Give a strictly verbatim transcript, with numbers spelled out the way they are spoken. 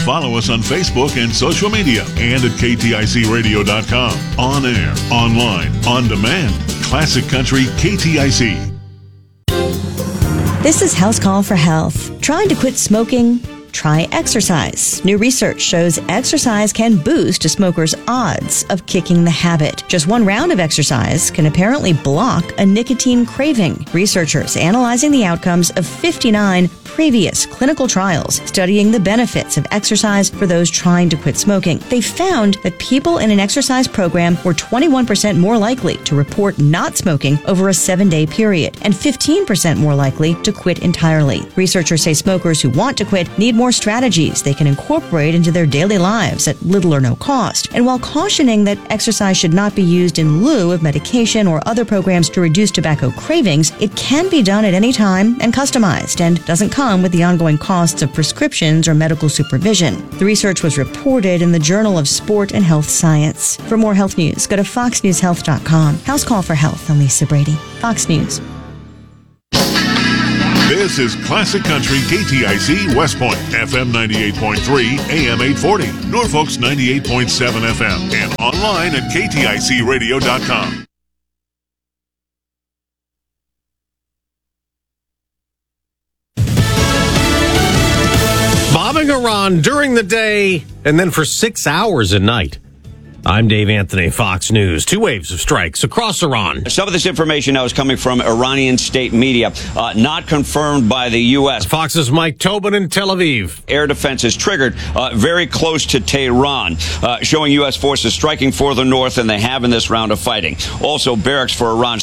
follow us on Facebook and social media and at K T I C radio dot com. On air, online, on demand. Classic Country K T I C. This is House Call for Health. Trying to quit smoking? Try exercise. New research shows exercise can boost a smoker's odds of kicking the habit. Just one round of exercise can apparently block a nicotine craving. Researchers analyzing the outcomes of fifty-nine previous clinical trials studying the benefits of exercise for those trying to quit smoking. They found that people in an exercise program were twenty-one percent more likely to report not smoking over a seven-day period and fifteen percent more likely to quit entirely. Researchers say smokers who want to quit need more strategies they can incorporate into their daily lives at little or no cost. And while cautioning that exercise should not be used in lieu of medication or other programs to reduce tobacco cravings, it can be done at any time and customized and doesn't come with the ongoing costs of prescriptions or medical supervision. The research was reported in the Journal of Sport and Health Science. For more health news, go to fox news health dot com. House Call for Health. I'm Lisa Brady. Fox News. This is Classic Country K T I C West Point, F M ninety-eight point three, A M eight forty, Norfolk's ninety-eight point seven F M, and online at K T I C radio dot com. Bombing Iran during the day and then for six hours at night. I'm Dave Anthony, Fox News. Two waves of strikes across Iran. Some of this information now is coming from Iranian state media, uh, not confirmed by the U S. Fox's Mike Tobin in Tel Aviv. Air defense is triggered uh, very close to Tehran, uh, showing U S forces striking for the north, and they have in this round of fighting. Also, barracks for Iran